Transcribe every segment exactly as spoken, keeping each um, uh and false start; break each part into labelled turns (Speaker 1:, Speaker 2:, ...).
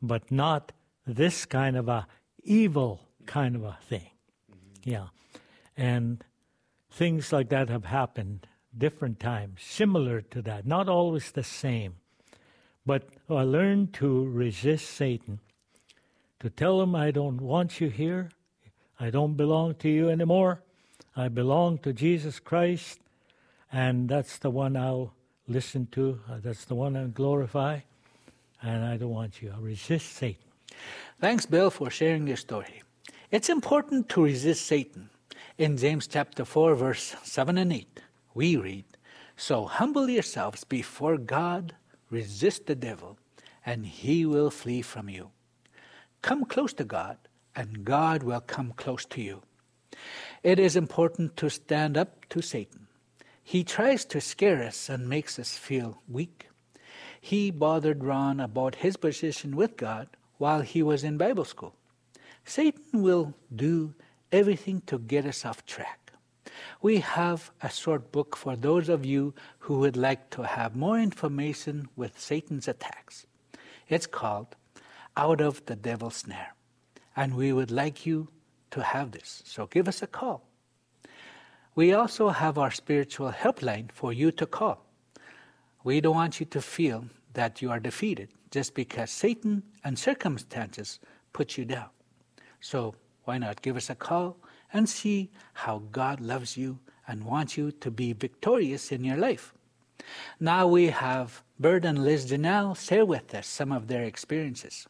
Speaker 1: but not this kind of a evil kind of a thing. Mm-hmm. Yeah. And things like that have happened different times, similar to that, not always the same. But I learned to resist Satan, to tell him, I don't want you here, I don't belong to you anymore, I belong to Jesus Christ, and that's the one I'll listen to, that's the one I'll glorify, and I don't want you. I resist Satan.
Speaker 2: Thanks, Bill, for sharing your story. It's important to resist Satan. In James chapter four, verse seven and eight, we read, "So humble yourselves before God, resist the devil, and he will flee from you. Come close to God, and God will come close to you." It is important to stand up to Satan. He tries to scare us and makes us feel weak. He bothered Ron about his position with God while he was in Bible school. Satan will do everything to get us off track. We have a short book for those of you who would like to have more information with Satan's attacks. It's called Out of the Devil's Snare, and we would like you to have this, so give us a call. We also have our spiritual helpline for you to call. We don't want you to feel that you are defeated just because Satan and circumstances put you down. So why not give us a call and see how God loves you and wants you to be victorious in your life. Now we have Bert and Liz Janelle share with us some of their experiences.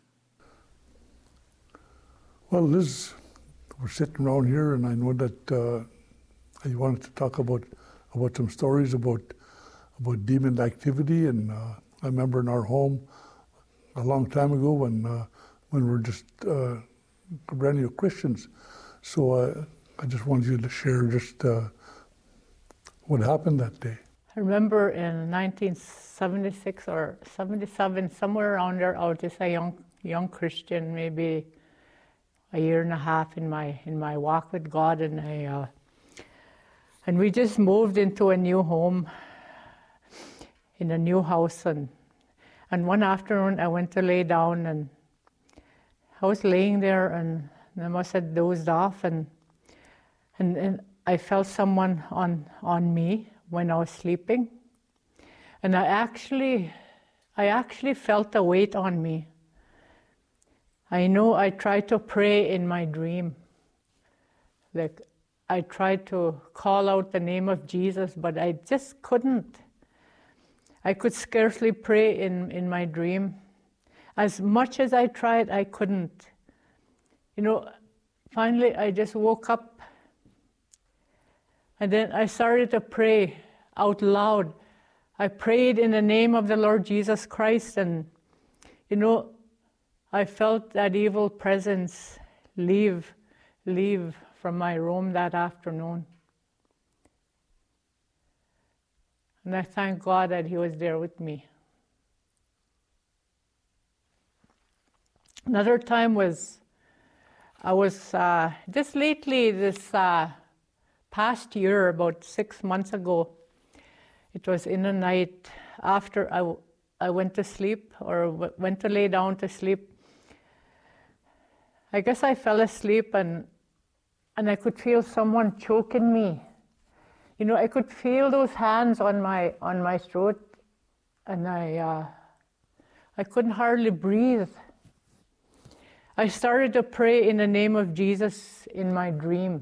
Speaker 3: Well, Liz, we're sitting around here, and I know that uh, you wanted to talk about about some stories about about demon activity. And uh, I remember in our home a long time ago when uh, when we were just uh, brand new Christians. So uh, I just wanted you to share just uh, what happened that day.
Speaker 4: I remember in nineteen seventy-six or seventy-seven, somewhere around there, I was just a young young Christian, maybe a year and a half in my in my walk with God, and I uh, and we just moved into a new home, in a new house, and and one afternoon I went to lay down, and I was laying there, and I must have dozed off, and and and I felt someone on on me when I was sleeping, and I actually I actually felt a weight on me. I know I tried to pray in my dream. Like, I tried to call out the name of Jesus, but I just couldn't. I could scarcely pray in, in my dream. As much as I tried, I couldn't. You know, finally I just woke up, and then I started to pray out loud. I prayed in the name of the Lord Jesus Christ, and, you know, I felt that evil presence leave, leave from my room that afternoon. And I thank God that He was there with me. Another time was, I was uh, just lately, this uh, past year, about six months ago, it was in the night after I, I went to sleep, or w- went to lay down to sleep. I guess I fell asleep, and and I could feel someone choking me. You know, I could feel those hands on my on my throat, and I uh, I couldn't hardly breathe. I started to pray in the name of Jesus in my dream.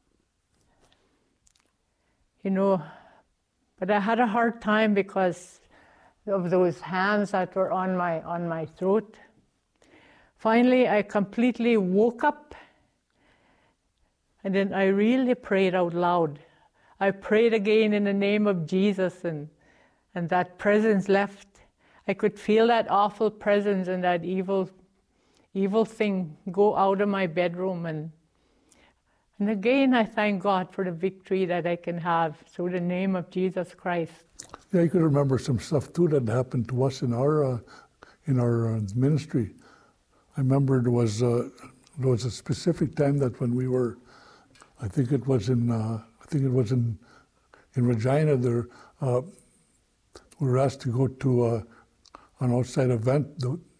Speaker 4: You know, but I had a hard time because of those hands that were on my on my throat. Finally, I completely woke up, and then I really prayed out loud. I prayed again in the name of Jesus, and and that presence left. I could feel that awful presence and that evil, evil thing go out of my bedroom, and and again I thank God for the victory that I can have through the name of Jesus Christ.
Speaker 3: Yeah, I could remember some stuff too that happened to us in our uh, in our uh, ministry. I remember there was uh, there was a specific time that when we were, I think it was in uh, I think it was in in Regina. There uh, we were asked to go to uh, an outside event. The,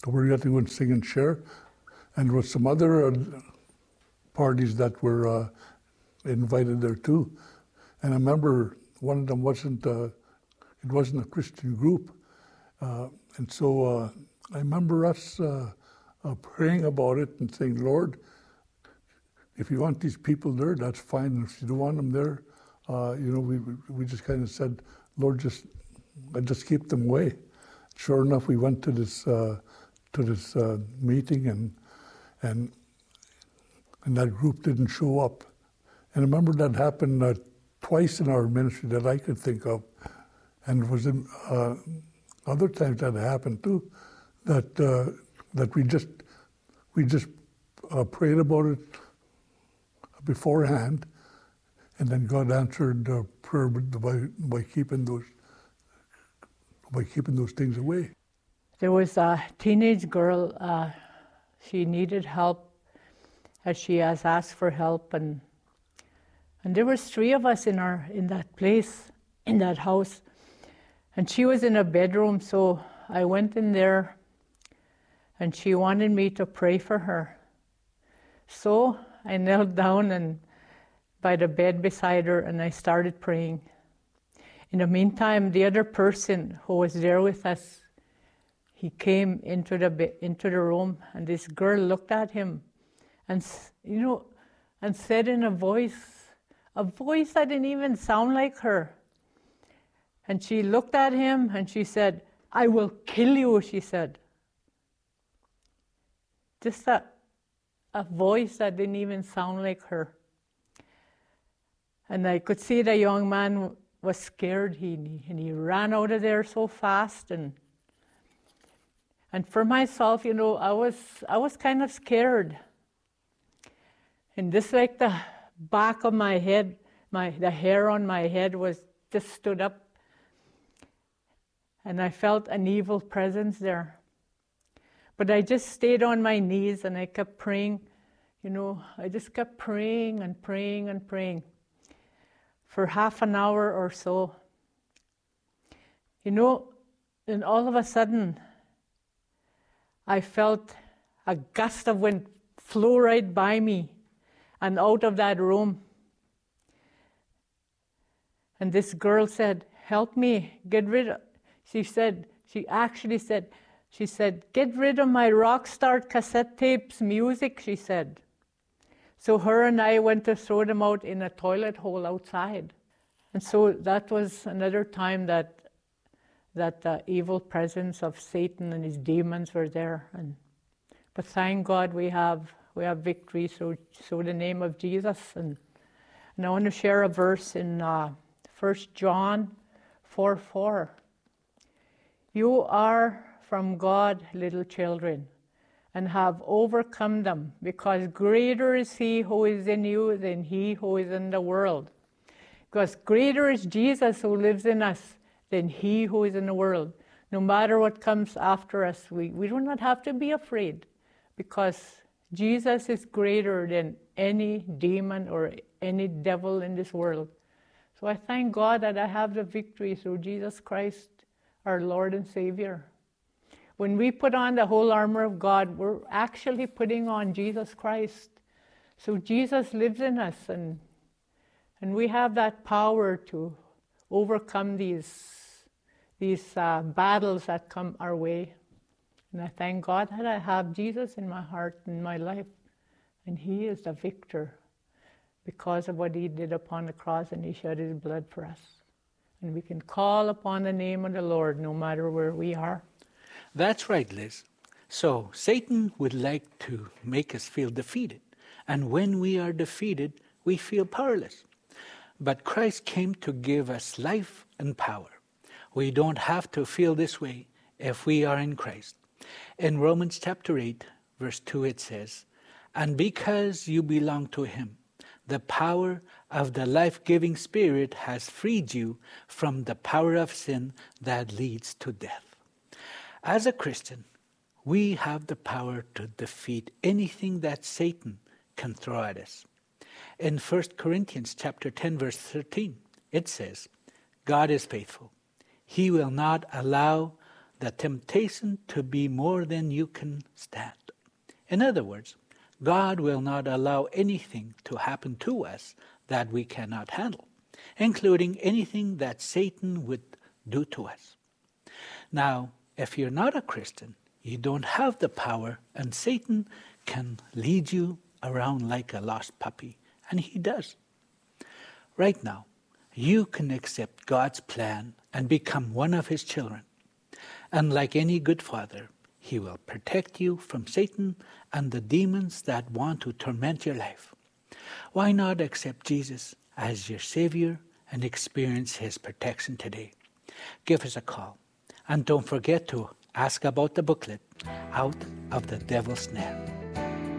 Speaker 3: where you had to go and sing and share. And there was some other uh, parties that were uh, invited there too. And I remember one of them wasn't, uh, it wasn't a Christian group. Uh, and so uh, I remember us uh, uh, praying about it and saying, Lord, if you want these people there, that's fine. And if you don't want them there, uh, you know, we we just kind of said, Lord, just just keep them away. Sure enough, we went to this uh, to this uh, meeting, and and and that group didn't show up. And I remember that happened uh, twice in our ministry that I could think of, and it was in uh, other times that happened too. That uh, that we just we just uh, prayed about it beforehand, and then God answered uh, prayer by by keeping those by keeping those things away.
Speaker 4: There was a teenage girl. Uh, she needed help, as she has asked for help, and and there was three of us in our in that place, in that house, and she was in a bedroom. So I went in there, and she wanted me to pray for her. So I knelt down and by the bed beside her, and I started praying. In the meantime, the other person who was there with us, he came into the be- into the room, and this girl looked at him, and you know, and said in a voice, a voice that didn't even sound like her. And she looked at him, and she said, "I will kill you," she said. Just that. A voice that didn't even sound like her. And I could see the young man was scared. He and he ran out of there so fast. And and for myself, you know, I was I was kind of scared. And just like the back of my head, my the hair on my head was just stood up. And I felt an evil presence there. But I just stayed on my knees and I kept praying. You know, I just kept praying and praying and praying for half an hour or so. You know, and all of a sudden, I felt a gust of wind flew right by me and out of that room. And this girl said, "Help me, get rid of," she said, she actually said, She said, "Get rid of my rock star cassette tapes music," she said. So her and I went to throw them out in a toilet hole outside. And so that was another time that that the evil presence of Satan and his demons were there. And but thank God we have we have victory through, through the name of Jesus. And, and I want to share a verse in uh, First John four four. "You are from God, little children, and have overcome them, because greater is he who is in you than he who is in the world." Because greater is Jesus who lives in us than he who is in the world. No matter what comes after us, we, we do not have to be afraid, because Jesus is greater than any demon or any devil in this world. So I thank God that I have the victory through Jesus Christ, our Lord and Savior. When we put on the whole armor of God, we're actually putting on Jesus Christ. So Jesus lives in us, and and we have that power to overcome these, these uh, battles that come our way. And I thank God that I have Jesus in my heart and my life, and he is the victor because of what he did upon the cross, and he shed his blood for us. And we can call upon the name of the Lord no matter where we are.
Speaker 2: That's right, Liz. So Satan would like to make us feel defeated. And when we are defeated, we feel powerless. But Christ came to give us life and power. We don't have to feel this way if we are in Christ. In Romans chapter eight, verse two, it says, "And because you belong to him, the power of the life-giving Spirit has freed you from the power of sin that leads to death." As a Christian, we have the power to defeat anything that Satan can throw at us. In First Corinthians chapter ten, verse thirteen, it says, "God is faithful. He will not allow the temptation to be more than you can stand. In other words, God will not allow anything to happen to us that we cannot handle, including anything that Satan would do to us. Now, if you're not a Christian, you don't have the power, and Satan can lead you around like a lost puppy, and he does. Right now, you can accept God's plan and become one of his children. And like any good father, he will protect you from Satan and the demons that want to torment your life. Why not accept Jesus as your Savior and experience his protection today? Give us a call. And don't forget to ask about the booklet, Out of the Devil's Snare.